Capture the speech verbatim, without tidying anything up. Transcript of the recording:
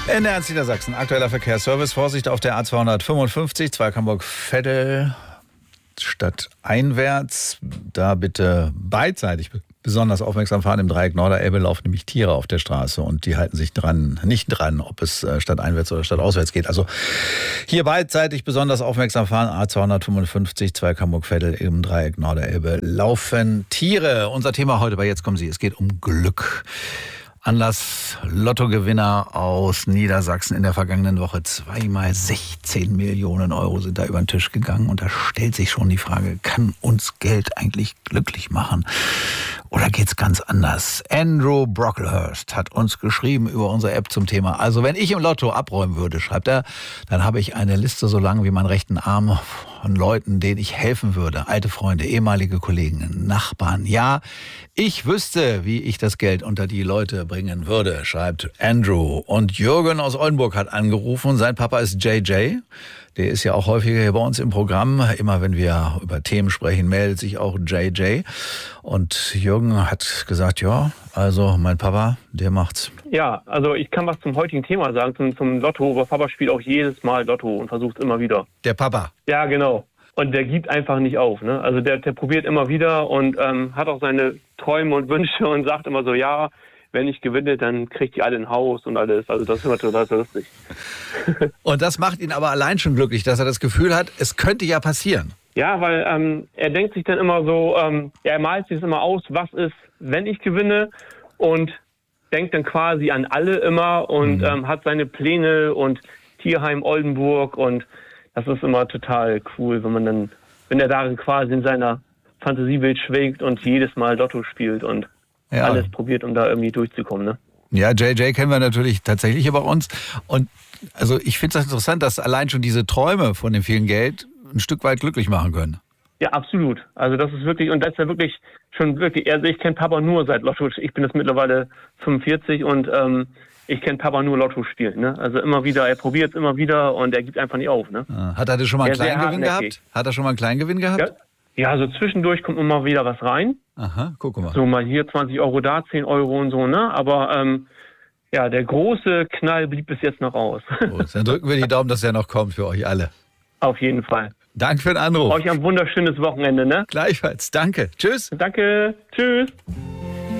In Ernst Niedersachsen, aktueller Verkehrsservice. Vorsicht auf der A zweihundertfünfundfünfzig, Zweig-Hamburg-Veddel, stadteinwärts. Da bitte beidseitig besonders aufmerksam fahren. Im Dreieck Norderelbe laufen nämlich Tiere auf der Straße und die halten sich dran, nicht dran, ob es stadteinwärts oder stadtauswärts geht. Also hier beidseitig besonders aufmerksam fahren. A zweihundertfünfundfünfzig, Zweig-Hamburg-Veddel, im Dreieck Norderelbe laufen Tiere. Unser Thema heute bei Jetzt kommen Sie. Es geht um Glück. Anlass: Lottogewinner aus Niedersachsen in der vergangenen Woche. Zweimal sechzehn Millionen Euro sind da über den Tisch gegangen. Und da stellt sich schon die Frage, kann uns Geld eigentlich glücklich machen? Oder geht's ganz anders? Andrew Brocklehurst hat uns geschrieben über unsere App zum Thema. Also wenn ich im Lotto abräumen würde, schreibt er, dann habe ich eine Liste so lang wie mein rechten Arm von Leuten, denen ich helfen würde. Alte Freunde, ehemalige Kollegen, Nachbarn. Ja, ich wüsste, wie ich das Geld unter die Leute bringen würde, schreibt Andrew. Und Jürgen aus Oldenburg hat angerufen. Sein Papa ist J J. Der ist ja auch häufiger hier bei uns im Programm. Immer wenn wir über Themen sprechen, meldet sich auch J J. Und Jürgen hat gesagt, ja, also mein Papa, der macht's. Ja, also ich kann was zum heutigen Thema sagen, zum, zum Lotto. Aber Papa spielt auch jedes Mal Lotto und versucht immer wieder. Der Papa? Ja, genau. Und der gibt einfach nicht auf, ne? Also der, der probiert immer wieder und ähm, hat auch seine Träume und Wünsche und sagt immer so, ja, wenn ich gewinne, dann kriegt die alle ein Haus und alles. Also das ist immer total lustig. Und das macht ihn aber allein schon glücklich, dass er das Gefühl hat, es könnte ja passieren. Ja, weil ähm, er denkt sich dann immer so, ähm, er malt sich das immer aus, was ist, wenn ich gewinne, und denkt dann quasi an alle immer und mhm. ähm, hat seine Pläne und Tierheim Oldenburg, und das ist immer total cool, wenn man dann, wenn er darin quasi in seiner Fantasiewelt schwelgt und jedes Mal Lotto spielt und ja. alles probiert, um da irgendwie durchzukommen, ne? Ja, J J kennen wir natürlich tatsächlich hier bei uns. Und also ich finde es interessant, dass allein schon diese Träume von dem vielen Geld ein Stück weit glücklich machen können. Ja, absolut. Also das ist wirklich, und das ist ja wirklich schon wirklich, also ich kenne Papa nur seit Lotto. Ich bin jetzt mittlerweile fünfundvierzig und ähm, ich kenne Papa nur Lotto spielen, ne? Also immer wieder, er probiert es immer wieder und er gibt einfach nicht auf, ne? Hat er schon mal einen Kleingewinn gehabt? Hat er schon mal einen Kleingewinn gehabt? Ja. Ja, so zwischendurch kommt immer wieder was rein. Aha, guck mal. So mal hier zwanzig Euro da, zehn Euro und so, ne? Aber ähm, ja, der große Knall blieb bis jetzt noch aus. Gut, dann drücken wir die Daumen, dass der noch kommt für euch alle. Auf jeden Fall. Danke für den Anruf. Euch ein wunderschönes Wochenende, ne? Gleichfalls. Danke. Tschüss. Danke. Tschüss.